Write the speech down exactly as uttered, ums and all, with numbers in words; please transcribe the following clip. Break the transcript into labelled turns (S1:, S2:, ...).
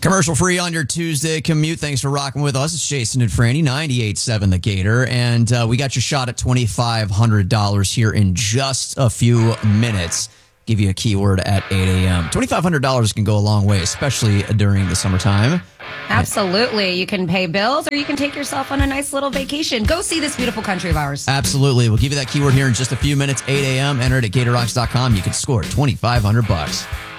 S1: Commercial free on your Tuesday commute. Thanks for rocking with us. It's Jason and Franny, ninety-eight point seven The Gator. And uh, we got your shot at twenty-five hundred dollars here in just a few minutes. Give you a keyword at eight a.m. twenty-five hundred dollars can go a long way, especially during the summertime.
S2: Absolutely. You can pay bills or you can take yourself on a nice little vacation. Go see this beautiful country of ours.
S1: Absolutely. We'll give you that keyword here in just a few minutes, eight a.m. Enter it at gator rocks dot com. You can score twenty-five hundred bucks.